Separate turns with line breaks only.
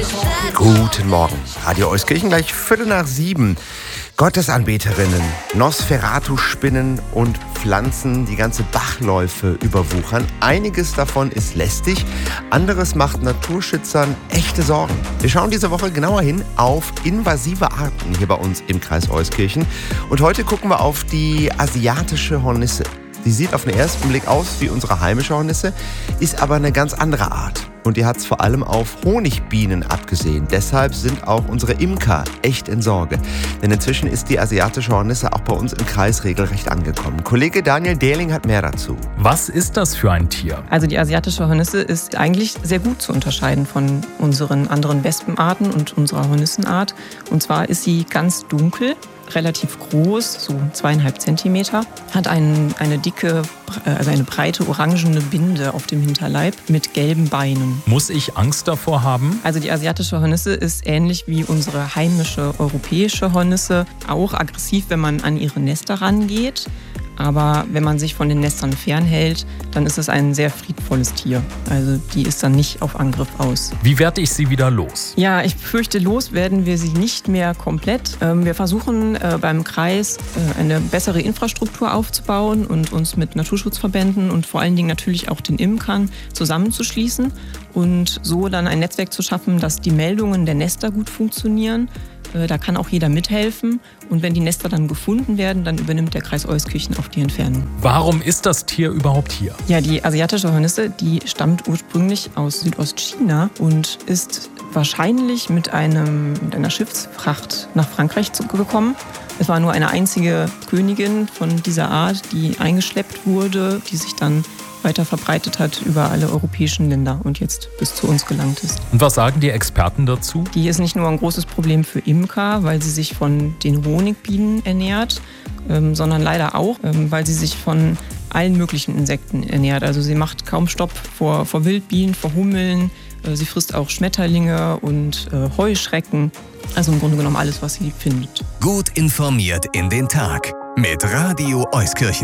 Guten Morgen. Radio Euskirchen gleich 6:45. Gottesanbeterinnen, Nosferatu-Spinnen und Pflanzen, die ganze Bachläufe überwuchern. Einiges davon ist lästig, anderes macht Naturschützern echte Sorgen. Wir schauen diese Woche genauer hin auf invasive Arten hier bei uns im Kreis Euskirchen. Und heute gucken wir auf die asiatische Hornisse. Die sieht auf den ersten Blick aus wie unsere heimische Hornisse, ist aber eine ganz andere Art. Und die hat es vor allem auf Honigbienen abgesehen. Deshalb sind auch unsere Imker echt in Sorge. Denn inzwischen ist die asiatische Hornisse auch bei uns im Kreis regelrecht angekommen. Kollege Daniel Dehling hat mehr dazu.
Was ist das für ein Tier?
Also die asiatische Hornisse ist eigentlich sehr gut zu unterscheiden von unseren anderen Wespenarten und unserer Hornissenart. Und zwar ist sie ganz dunkel, relativ groß, so 2,5 Zentimeter, hat eine dicke, also eine breite orangene Binde auf dem Hinterleib mit gelben Beinen.
Muss ich Angst davor haben?
Also die asiatische Hornisse ist ähnlich wie unsere heimische europäische Hornisse auch aggressiv, wenn man an ihre Nester rangeht. Aber wenn man sich von den Nestern fernhält, dann ist es ein sehr friedvolles Tier. Also die ist dann nicht auf Angriff aus.
Wie werde ich sie wieder los?
Ja, ich fürchte, los werden wir sie nicht mehr komplett. Wir versuchen beim Kreis eine bessere Infrastruktur aufzubauen und uns mit Naturschutzverbänden und vor allen Dingen natürlich auch den Imkern zusammenzuschließen und so dann ein Netzwerk zu schaffen, dass die Meldungen der Nester gut funktionieren. Da kann auch jeder mithelfen. Und wenn die Nester dann gefunden werden, dann übernimmt der Kreis Euskirchen auch die Entfernung.
Warum ist das Tier überhaupt hier?
Ja, die asiatische Hornisse, die stammt ursprünglich aus Südostchina und ist wahrscheinlich mit einer Schiffsfracht nach Frankreich gekommen. Es war nur eine einzige Königin von dieser Art, die eingeschleppt wurde, die sich dann weiter verbreitet hat über alle europäischen Länder und jetzt bis zu uns gelangt ist.
Und was sagen die Experten dazu?
Die ist nicht nur ein großes Problem für Imker, weil sie sich von den Honigbienen ernährt, sondern leider auch, weil sie sich von allen möglichen Insekten ernährt. Also sie macht kaum Stopp vor Wildbienen, vor Hummeln. Sie frisst auch Schmetterlinge und Heuschrecken. Also im Grunde genommen alles, was sie findet.
Gut informiert in den Tag mit Radio Euskirchen.